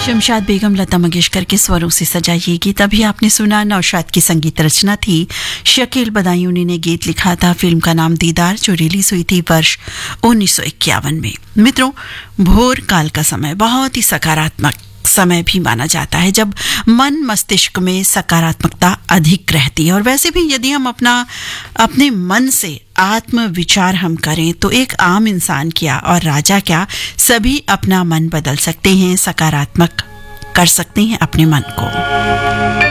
शमशाद बेगम लता मंगेशकर के स्वरों से सजा ये गीत अभी आपने सुना। नौशाद की संगीत रचना थी। शकील बदायूनी ने गीत लिखा था। फिल्म का नाम दीदार, जो रिलीज हुई थी वर्ष 1951 में। मित्रों, भोर काल का समय बहुत ही सकारात्मक समय भी माना जाता है, जब मन मस्तिष्क में सकारात्मकता अधिक रहती है। और वैसे भी यदि हम अपने मन से आत्म विचार हम करें तो एक आम इंसान क्या और राजा क्या, सभी अपना मन बदल सकते हैं, सकारात्मक कर सकते हैं अपने मन को।